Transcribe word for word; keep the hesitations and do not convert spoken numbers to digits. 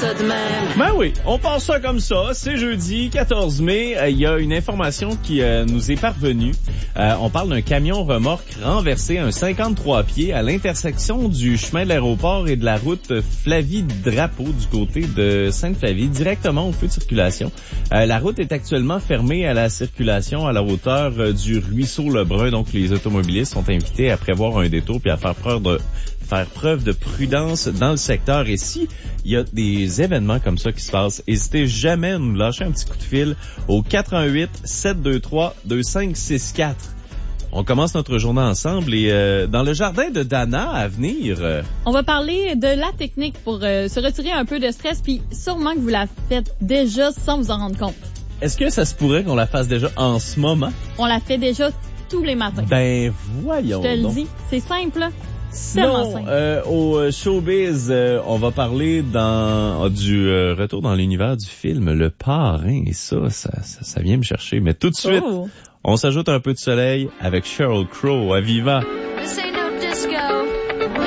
ça de même. Ben oui, on pense ça comme ça. C'est jeudi quatorze mai. Il y a une information qui euh, nous est parvenue. Euh, on parle d'un camion remorque renversé à un cinquante-trois pieds à l'intersection du chemin de l'aéroport et de la route Flavie-Drapeau du côté de Sainte-Flavie, directement au feu de circulation. Euh, la route est actuellement fermée à la circulation à la hauteur euh, du ruisseau Lebrun. Donc, les automobilistes sont invités à prévoir un détour puis à faire preuve de faire preuve de prudence dans le secteur. Et si il y a des événements comme ça qui se passent, n'hésitez jamais à nous lâcher un petit coup de fil au quatre un huit, sept deux trois, deux cinq six quatre. On commence notre journée ensemble et euh, dans le jardin de Dana à venir... Euh... On va parler de la technique pour euh, se retirer un peu de stress, puis sûrement que vous la faites déjà sans vous en rendre compte. Est-ce que ça se pourrait qu'on la fasse déjà en ce moment? On la fait déjà tous les matins. Ben voyons donc. Je te le dis, c'est simple, là. Sinon, euh, au showbiz, euh, on va parler dans du euh, retour dans l'univers du film Le Parrain. Et ça, ça, ça, ça vient me chercher. Mais tout de suite, oh. on s'ajoute un peu de soleil avec Sheryl Crow à Viva. This ain't no disco.